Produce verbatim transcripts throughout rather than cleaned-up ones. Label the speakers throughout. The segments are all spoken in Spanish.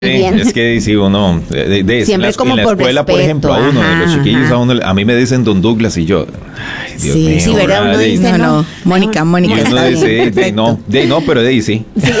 Speaker 1: Bien. Es que si uno de, de,
Speaker 2: siempre
Speaker 1: en la,
Speaker 2: como
Speaker 1: en la
Speaker 2: por
Speaker 1: escuela,
Speaker 2: respeto,
Speaker 1: por ejemplo, a uno
Speaker 2: ajá,
Speaker 1: de los chiquillos,
Speaker 2: ajá.
Speaker 1: a uno, a mí me dicen Don Douglas y yo, ay, Dios
Speaker 2: sí,
Speaker 1: mío.
Speaker 2: sí, ¿verdad? Uno
Speaker 1: de,
Speaker 2: dice,
Speaker 3: no,
Speaker 2: no,
Speaker 3: no, Mónica, Mónica.
Speaker 1: y uno
Speaker 3: está
Speaker 1: dice,
Speaker 3: bien,
Speaker 1: de, no, de, no, pero de ahí sí.
Speaker 2: sí.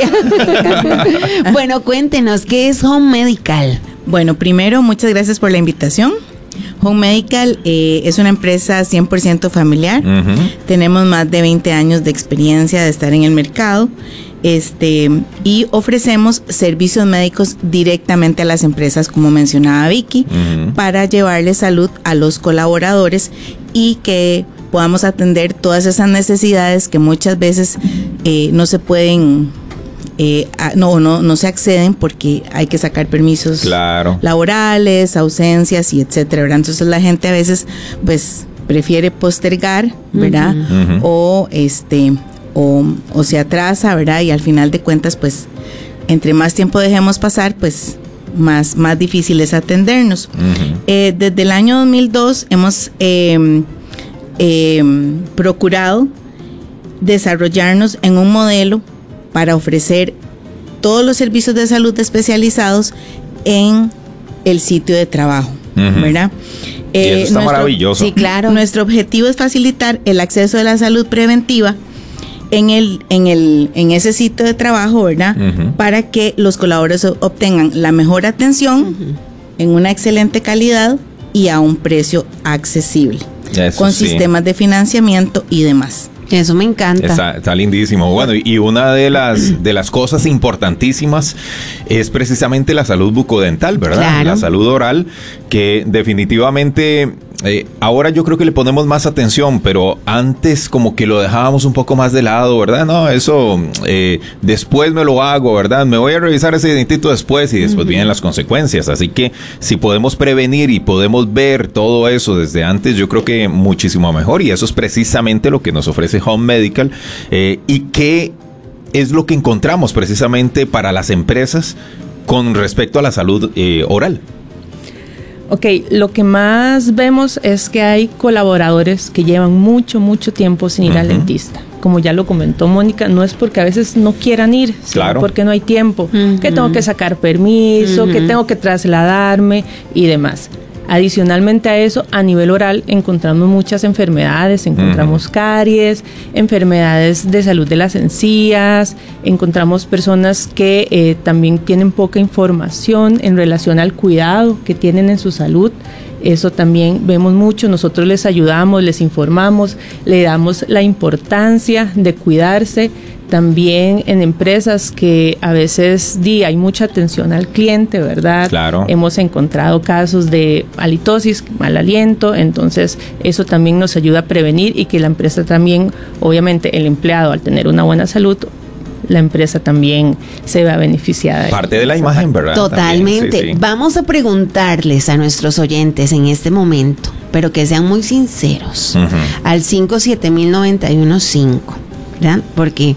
Speaker 2: Bueno, cuéntenos, ¿qué es Home Medical?
Speaker 3: Bueno, primero, muchas gracias por la invitación. Home Medical eh, es una empresa cien por ciento familiar.
Speaker 1: Uh-huh.
Speaker 3: Tenemos más de veinte años de experiencia de estar en el mercado. Este, y ofrecemos servicios médicos directamente a las empresas, como mencionaba Vicky,
Speaker 1: Uh-huh.
Speaker 3: para llevarle salud a los colaboradores y que podamos atender todas esas necesidades que muchas veces eh, no se pueden, eh, a, no, no, no se acceden porque hay que sacar permisos
Speaker 1: Claro.
Speaker 3: laborales, ausencias y etcétera, ¿verdad? Entonces la gente a veces pues prefiere postergar, ¿verdad?
Speaker 1: Uh-huh.
Speaker 3: O este o, o se atrasa, ¿verdad? Y al final de cuentas, pues, entre más tiempo dejemos pasar, pues, más, más difícil es atendernos.
Speaker 1: Uh-huh.
Speaker 3: Eh, desde el año dos mil dos hemos eh, eh, procurado desarrollarnos en un modelo para ofrecer todos los servicios de salud especializados en el sitio de trabajo,
Speaker 1: Uh-huh.
Speaker 3: ¿verdad?
Speaker 1: Y eso está
Speaker 3: nuestro,
Speaker 1: maravilloso.
Speaker 3: Sí, claro. Nuestro objetivo es facilitar el acceso a la salud preventiva en el en el en ese sitio de trabajo, ¿verdad?
Speaker 1: Uh-huh.
Speaker 3: Para que los colaboradores obtengan la mejor atención uh-huh. en una excelente calidad y a un precio accesible,
Speaker 1: Eso
Speaker 3: con
Speaker 1: sí.
Speaker 3: sistemas de financiamiento y demás.
Speaker 2: Eso me encanta.
Speaker 1: Está, está lindísimo. Bueno, y una de las de las cosas importantísimas es precisamente la salud bucodental, ¿verdad?
Speaker 2: Claro.
Speaker 1: La salud oral, que definitivamente eh, ahora yo creo que le ponemos más atención, pero antes como que lo dejábamos un poco más de lado, ¿verdad? No, eso eh, después me lo hago, ¿verdad? Me voy a revisar ese dientito después y después uh-huh. vienen las consecuencias. Así que si podemos prevenir y podemos ver todo eso desde antes, yo creo que muchísimo mejor, y eso es precisamente lo que nos ofrece Home Medical, eh, y qué es lo que encontramos precisamente para las empresas con respecto a la salud eh, oral.
Speaker 4: Ok, lo que más vemos es que hay colaboradores que llevan mucho, mucho tiempo sin ir uh-huh. al dentista. Como ya lo comentó Mónica, no es porque a veces no quieran ir, sino
Speaker 1: claro.
Speaker 4: porque no hay tiempo, uh-huh. que tengo que sacar permiso, uh-huh. que tengo que trasladarme y demás. Adicionalmente a eso, a nivel oral encontramos muchas enfermedades, encontramos uh-huh. caries, enfermedades de salud de las encías, encontramos personas que eh, también tienen poca información en relación al cuidado que tienen en su salud. Eso también vemos mucho, nosotros les ayudamos, les informamos, le damos la importancia de cuidarse. También en empresas que a veces di, hay mucha atención al cliente, ¿verdad?
Speaker 1: Claro.
Speaker 4: Hemos encontrado casos de halitosis, mal aliento, entonces eso también nos ayuda a prevenir y que la empresa también, obviamente el empleado al tener una buena salud, la empresa también se va beneficiada.
Speaker 1: Parte de la imagen, ¿verdad?
Speaker 2: Totalmente.
Speaker 1: Sí, sí.
Speaker 2: Vamos a preguntarles a nuestros oyentes en este momento, pero que sean muy sinceros, uh-huh. al cinco siete mil noventa y uno cinco, ¿verdad? Porque...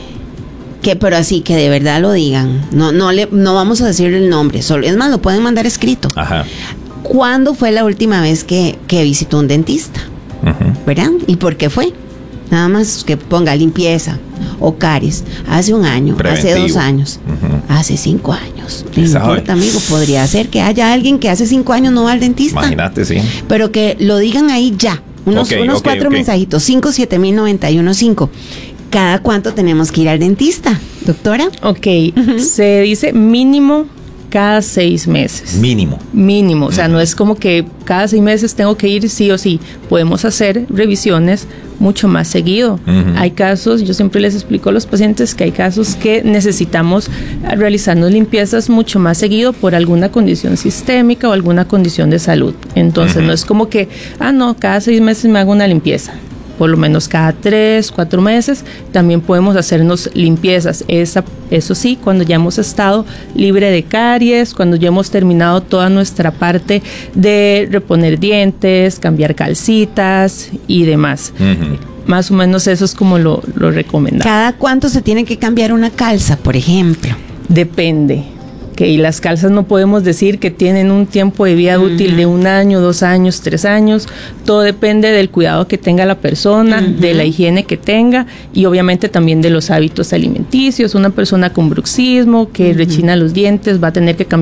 Speaker 2: Que, pero así que de verdad lo digan. No, no le, no vamos a decir el nombre. Solo, es más, lo pueden mandar escrito.
Speaker 1: Ajá.
Speaker 2: ¿Cuándo fue la última vez que, que visitó un dentista? Uh-huh. ¿Verdad? ¿Y por qué fue? Nada más que ponga limpieza o caries. Hace un año, preventivo. Hace dos años, uh-huh. hace cinco años. No importa, amigo. Podría ser que haya alguien que hace cinco años no va al dentista.
Speaker 1: Imagínate, sí.
Speaker 2: Pero que lo digan ahí ya. Unos,
Speaker 1: okay,
Speaker 2: unos
Speaker 1: okay,
Speaker 2: cuatro
Speaker 1: okay.
Speaker 2: mensajitos. cinco siete mil noventa y uno cinco. ¿Cada cuánto tenemos que ir al dentista, doctora?
Speaker 4: Ok, uh-huh. se dice mínimo cada seis meses.
Speaker 1: Mínimo.
Speaker 4: Mínimo, o sea, uh-huh. no es como que cada seis meses tengo que ir sí o sí. Podemos hacer revisiones mucho más seguido. Uh-huh. Hay casos, yo siempre les explico a los pacientes que hay casos que necesitamos realizarnos limpiezas mucho más seguido por alguna condición sistémica o alguna condición de salud. Entonces, uh-huh. no es como que, ah, no, cada seis meses me hago una limpieza. Por lo menos cada tres, cuatro meses, también podemos hacernos limpiezas. Esa, eso sí, cuando ya hemos estado libre de caries, cuando ya hemos terminado toda nuestra parte de reponer dientes, cambiar calcitas y demás. Uh-huh. Más o menos eso es como lo, lo recomendable.
Speaker 2: ¿Cada cuánto se tiene que cambiar una calza, por ejemplo?
Speaker 4: Depende. Que y las calzas no podemos decir que tienen un tiempo de vida uh-huh. útil de un año, dos años, tres años. Todo depende del cuidado que tenga la persona, uh-huh. de la higiene que tenga y obviamente también de los hábitos alimenticios. Una persona con bruxismo que uh-huh. rechina los dientes va a tener que cambiar